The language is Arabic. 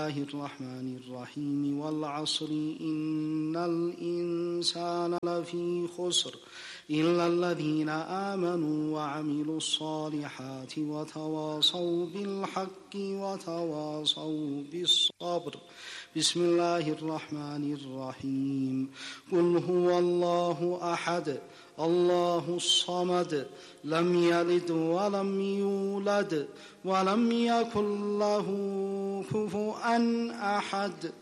الرحمن الرحيم والعصر إن الإنسان لفي خسر إلا الذين آمنوا وعملوا الصالحات وتواصوا بالحق وتواصوا بالصبر. بسم الله الرحمن الرحيم. قل هو الله أحد الله الصمد لم يلد ولم يولد ولم يكن له كفوا أحد.